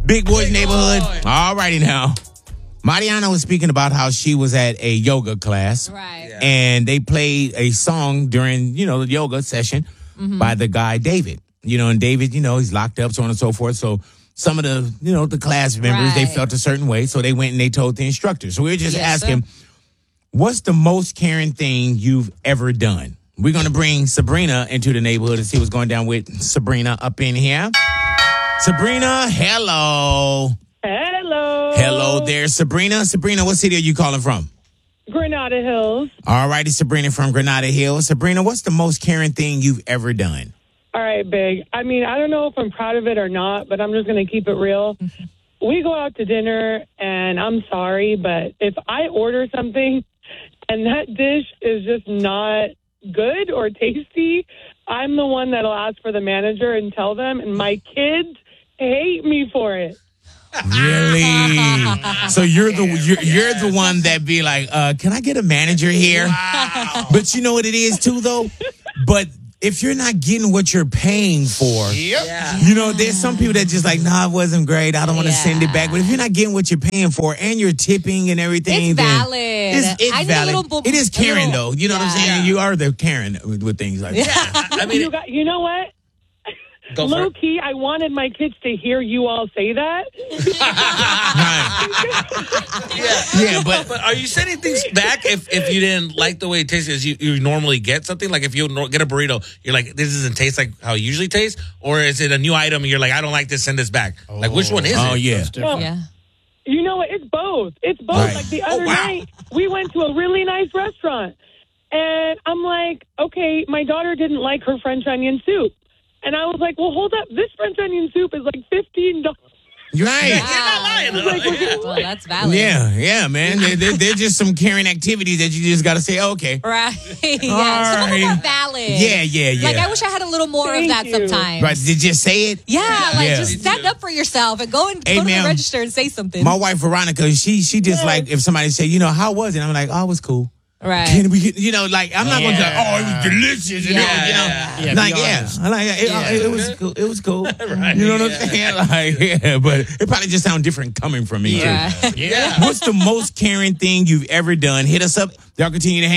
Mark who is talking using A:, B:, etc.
A: Big Boy's Neighborhood. All righty now. Mariana was speaking about how she was at a yoga class.
B: Right.
C: Yeah.
A: And they played a song during, the yoga session by the guy David. And David, he's locked up, so on and so forth. So some of the, the class members, they
B: Right.
A: felt a certain way. So they went and they told the instructor. So we were just
B: Yes,
A: asking, what's the most caring thing you've ever done? We're going to bring Sabrina into the neighborhood and see what's going down with Sabrina up in here. Sabrina, hello.
D: Hello.
A: Hello there, Sabrina. Sabrina, what city are you calling from?
D: Granada Hills.
A: All righty, Sabrina from Granada Hills. Sabrina, what's the most caring thing you've ever done?
D: All right, Big. I mean, I don't know if I'm proud of it or not, but I'm just going to keep it real. We go out to dinner, and I'm sorry, but if I order something and that dish is just not good or tasty, I'm the one that'll ask for the manager and tell them, and my kids hate me for it.
A: Really? So you're the one that be like, can I get a manager here?
C: Wow.
A: But you know what it is too, though? But if you're not getting what you're paying for,
C: Yeah.
A: there's some people that just like, nah, it wasn't great. I don't want to send it back. But if you're not getting what you're paying for and you're tipping and everything,
B: It's
A: then
B: valid.
A: It's
B: I need a
A: valid.
B: little
A: It is caring, though. You know what I'm saying?
C: Yeah.
A: You are the Karen with things like that.
C: I mean,
D: You know what?
C: go for
D: Low
C: it.
D: key, I wanted my kids to hear you all say that.
A: Yeah, but
C: are you sending things back if you didn't like the way it tastes? As you normally get something, like if you get a burrito, you're like, this doesn't taste like how it usually tastes, or is it a new item and you're like, I don't like this, send this back? Like, which one is it?
A: oh yeah.
D: No,
B: Yeah.
D: You know what? It's both. It's both.
A: Right.
D: Like the other
C: wow.
D: night, we went to a really nice restaurant, and I'm like, okay, my daughter didn't like her French onion soup. And I was like, well, hold up. This French onion soup is like $15.
A: Right.
C: You're not lying.
B: Well, that's valid.
A: Yeah, man. They're just some caring activities that you just got to say, okay.
B: Right. Yeah. Some of them
A: right.
B: are valid.
A: Yeah.
B: Like, I wish I had a little more
D: Thank
B: of that
D: you.
B: sometimes.
A: Right, did you just say it?
B: Yeah, like
A: Yeah.
B: just stand up for yourself and go
A: Hey,
B: to the
A: ma'am.
B: register and say something.
A: My wife, Veronica, she just like, if somebody say, how was it? I'm like, oh, it was cool.
B: Right.
A: Can we get, like, I'm not going to say, oh, it was delicious.
B: Yeah.
A: Like, I like it was cool. It was cool.
C: Right.
A: You know what I'm saying? Like, yeah, but it probably just sounds different coming from me, too.
B: Right.
C: Yeah.
A: What's the most caring thing you've ever done? Hit us up. Y'all continue to hang